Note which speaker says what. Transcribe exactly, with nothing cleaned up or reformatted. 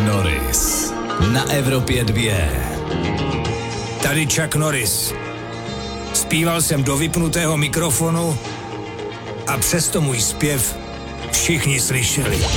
Speaker 1: Norris na Evropě dvě.
Speaker 2: Tady Chuck Norris. Zpíval jsem do vypnutého mikrofonu a přesto můj zpěv všichni slyšeli.